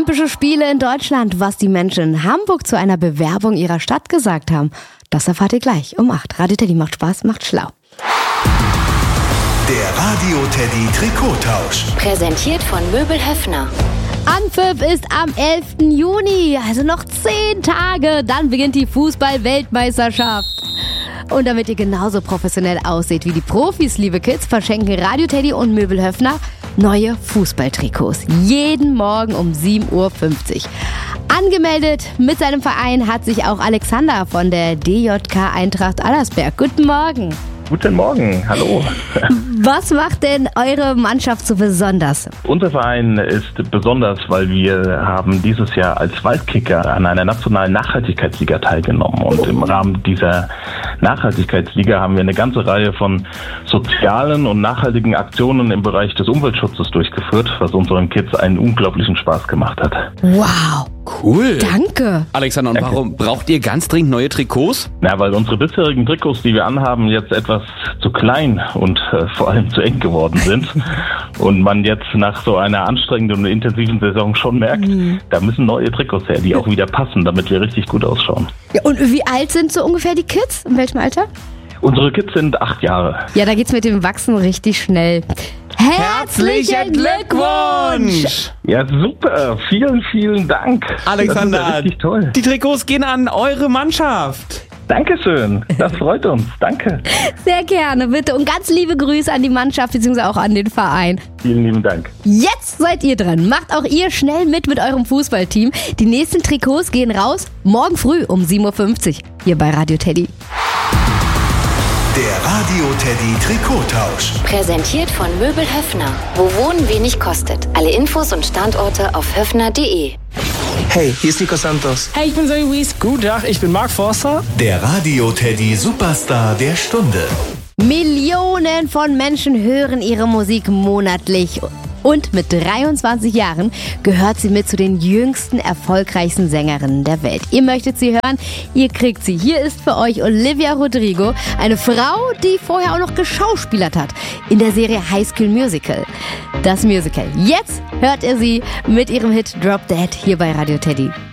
Olympische Spiele in Deutschland, was die Menschen in Hamburg zu einer Bewerbung ihrer Stadt gesagt haben. Das erfahrt ihr gleich um 8. Radio Teddy macht Spaß, macht schlau. Der Radio Teddy Trikottausch. Präsentiert von Möbel Höffner. Anpfiff ist am 11. Juni, also noch 10 Tage, dann beginnt die Fußball-Weltmeisterschaft. Und damit ihr genauso professionell aussieht wie die Profis, liebe Kids, verschenken Radio Teddy und Möbel Höffner neue Fußballtrikots. Jeden Morgen um 7:50 Uhr. Angemeldet mit seinem Verein hat sich auch Alexander von der DJK Eintracht Allersberg. Guten Morgen. Guten Morgen, hallo. Was macht denn eure Mannschaft so besonders? Unser Verein ist besonders, weil wir haben dieses Jahr als Waldkicker an einer nationalen Nachhaltigkeitsliga teilgenommen. Und im Rahmen dieser Nachhaltigkeitsliga haben wir eine ganze Reihe von sozialen und nachhaltigen Aktionen im Bereich des Umweltschutzes durchgeführt, was unseren Kids einen unglaublichen Spaß gemacht hat. Wow. Cool. Danke. Alexander, und warum braucht ihr ganz dringend neue Trikots? Na, weil unsere bisherigen Trikots, die wir anhaben, jetzt etwas zu klein und vor allem zu eng geworden sind. Und man jetzt nach so einer anstrengenden und intensiven Saison schon merkt, da müssen neue Trikots her, die auch wieder passen, damit wir richtig gut ausschauen. Ja, und wie alt sind so ungefähr die Kids? In welchem Alter? Unsere Kids sind 8 Jahre. Ja, da geht's mit dem Wachsen richtig schnell. Herzlichen Glückwunsch! Ja, super. Vielen, vielen Dank. Alexander, das ist ja richtig toll. Die Trikots gehen an eure Mannschaft. Dankeschön. Das freut uns. Danke. Sehr gerne, bitte. Und ganz liebe Grüße an die Mannschaft bzw. auch an den Verein. Vielen lieben Dank. Jetzt seid ihr dran. Macht auch ihr schnell mit eurem Fußballteam. Die nächsten Trikots gehen raus morgen früh um 7:50 Uhr hier bei Radio Teddy. Der Radio Teddy Trikottausch. Präsentiert von Möbel Höffner. Wo Wohnen wenig kostet. Alle Infos und Standorte auf höffner.de. Hey, hier ist Nico Santos. Hey, ich bin Zoe Wies. Guten Tag, ich bin Mark Forster. Der Radio Teddy Superstar der Stunde. Millionen von Menschen hören ihre Musik monatlich. Und mit 23 Jahren gehört sie mit zu den jüngsten, erfolgreichsten Sängerinnen der Welt. Ihr möchtet sie hören, ihr kriegt sie. Hier ist für euch Olivia Rodrigo, eine Frau, die vorher auch noch geschauspielert hat in der Serie High School Musical. Das Musical. Jetzt hört ihr sie mit ihrem Hit Drop Dead hier bei Radio Teddy.